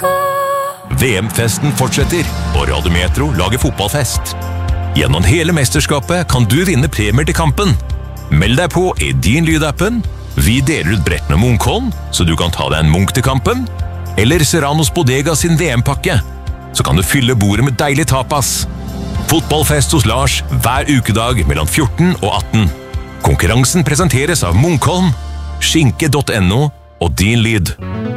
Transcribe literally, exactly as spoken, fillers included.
V M-festen fortsetter, og Radio Metro lager fotballfest. Gjennom hele mesterskapet kan du vinne premier til kampen. Meld deg på i din lydappen. Vi deler ut brettene Munkholm, så du kan ta deg en Munk til kampen. Eller Serranos Bodega sin V M-pakke. Så kan du fylle bordet med deilig tapas. Fotballfest hos Lars hver ukedag mellom fjorten og atten. Konkurransen presenteres av Munkholm, skinke punktum no og Din Lyd.